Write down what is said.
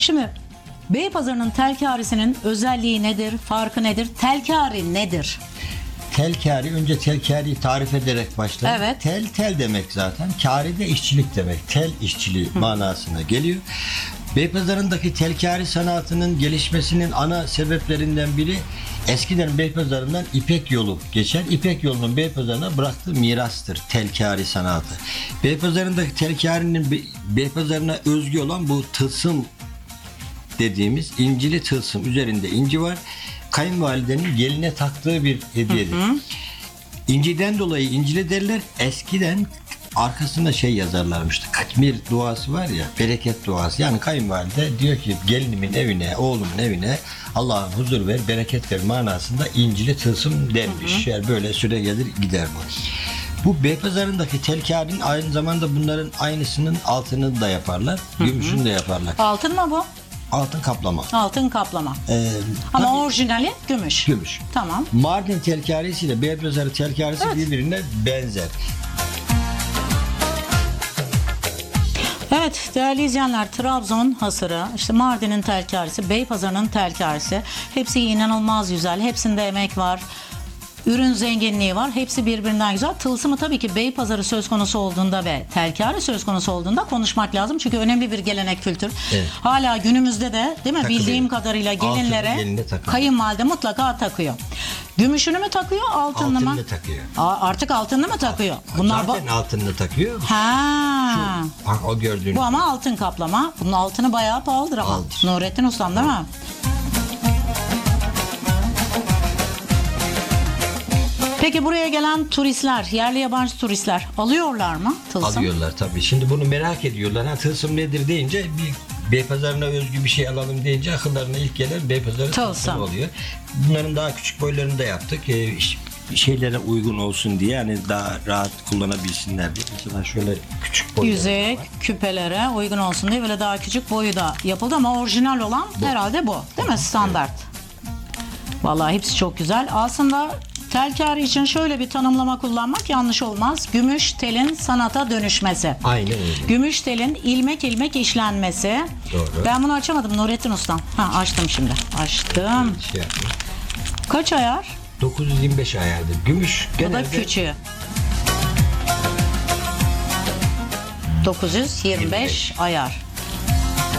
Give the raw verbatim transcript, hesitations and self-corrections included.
Şimdi Beypazarı'nın telkarisinin özelliği nedir, farkı nedir, telkari nedir? Telkari, önce telkariyi tarif ederek başlayalım. Evet. Tel, tel demek zaten. Kari de işçilik demek. Tel işçiliği Hı. manasına geliyor. Beypazarı'ndaki telkari sanatının gelişmesinin ana sebeplerinden biri, eskiden Beypazarı'ndan İpek yolu geçer. İpek yolunun Beypazarı'na bıraktığı mirastır telkari sanatı. Beypazarı'ndaki telkarinin Beypazarı'na özgü olan bu tılsım dediğimiz incili tılsım, üzerinde inci var. Kayınvalidenin geline taktığı bir hediyedir. Hı hı. İnciden dolayı incili derler. Eskiden arkasında şey yazarlarmıştı. Katmir duası var ya, bereket duası. Yani kayınvalide diyor ki gelinimin evine, oğlumun evine Allah'ım huzur ver, bereket ver manasında incili tılsım dermiş. Hı hı. Yani böyle süre gelir gider bu. Bu Beypazarı'ndaki telkarinin aynı zamanda bunların aynısının altını da yaparlar. Hı hı. Gümüşünü de yaparlar. Altın mı bu? Altın kaplama. Altın kaplama. Ee, Ama tabii, orijinali gümüş. Gümüş. Tamam. Mardin telkarisi ile Beypazarı telkarisi evet. birbirine benzer. Evet değerli izleyenler, Trabzon hasırı, işte Mardin'in telkarisi, Beypazarı'nın telkarisi, hepsi inanılmaz güzel, hepsinde emek var. Ürün zenginliği var. Hepsi birbirinden güzel. Tılsımı tabii ki Beypazarı söz konusu olduğunda ve telkari söz konusu olduğunda konuşmak lazım. Çünkü önemli bir gelenek, kültür. Evet. Hala günümüzde de değil mi? Takılıyor. Bildiğim kadarıyla gelinlere kayınvalide mutlaka takıyor. Gümüşünü mü takıyor, altınlı mı? Altınını takıyor. Aa, artık altınlı mı takıyor? Bunlar zaten altınını takıyor. Ha. Şu, bak o gördüğünüz. Bu ama altın kaplama. Bunun altını bayağı pahalıdır ama. Aldır. Nurettin Ustam değil mi? Peki buraya gelen turistler, yerli yabancı turistler alıyorlar mı tılsım? Alıyorlar tabii. Şimdi bunu merak ediyorlar. Ha, tılsım nedir deyince, bir Beypazarı'na özgü bir şey alalım deyince akıllarına ilk gelen Beypazarı tılsım oluyor. Bunların daha küçük boylarını da yaptık. Ee, şeylere uygun olsun diye, yani daha rahat kullanabilsinler diye. Mesela şöyle küçük boyları yüzük, var. Küpelere uygun olsun diye böyle daha küçük boyu da yapıldı ama orijinal olan bu. Herhalde bu. Değil mi? Standart. Evet. Vallahi hepsi çok güzel. Aslında telkari için şöyle bir tanımlama kullanmak yanlış olmaz. Gümüş telin sanata dönüşmesi. Aynen öyle. Gümüş telin ilmek ilmek işlenmesi. Doğru. Ben bunu açamadım Nurettin Ustam. Ha, açtım şimdi. Açtım. Şey Kaç ayar? dokuz yüz yirmi beş ayardır. Gümüş genelde... Bu da küçüğü. dokuz yüz yirmi beş ayar.